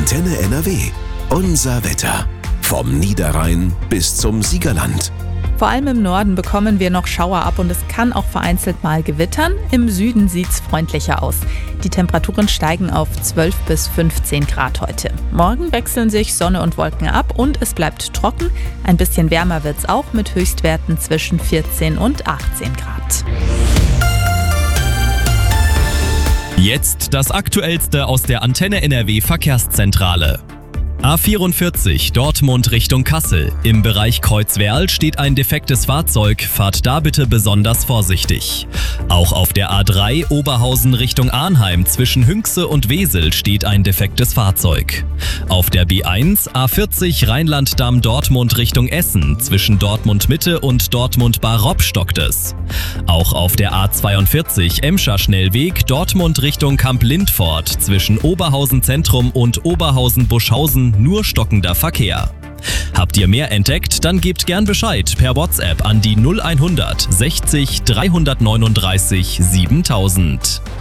Antenne NRW. Unser Wetter. Vom Niederrhein bis zum Siegerland. Vor allem im Norden bekommen wir noch Schauer ab und es kann auch vereinzelt mal gewittern. Im Süden sieht's freundlicher aus. Die Temperaturen steigen auf 12 bis 15 Grad heute. Morgen wechseln sich Sonne und Wolken ab und es bleibt trocken. Ein bisschen wärmer wird's auch mit Höchstwerten zwischen 14 und 18 Grad. Jetzt das Aktuellste aus der Antenne NRW Verkehrszentrale. A44 Dortmund Richtung Kassel. Im Bereich Kreuzwerl steht ein defektes Fahrzeug. Fahrt da bitte besonders vorsichtig. Auch auf der A3 Oberhausen Richtung Arnheim zwischen Hünxe und Wesel steht ein defektes Fahrzeug. Auf der B1 A40 Rheinland-Damm Dortmund Richtung Essen zwischen Dortmund Mitte und Dortmund Barop stockt es. Auch auf der A42 Emscher Schnellweg Dortmund Richtung Kamp-Lindfort zwischen Oberhausen Zentrum und Oberhausen Buschhausen nur stockender Verkehr. Habt ihr mehr entdeckt? Dann gebt gern Bescheid per WhatsApp an die 0100 60 339 7000.